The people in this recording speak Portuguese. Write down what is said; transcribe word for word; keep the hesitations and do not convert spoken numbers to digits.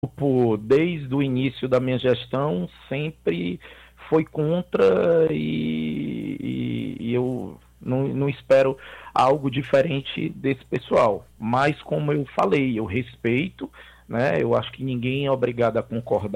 grupo, desde o início da minha gestão, sempre foi contra e, e- e eu não, não espero algo diferente desse pessoal. Mas, como eu falei, eu respeito, né? Eu acho que ninguém é obrigado a concordar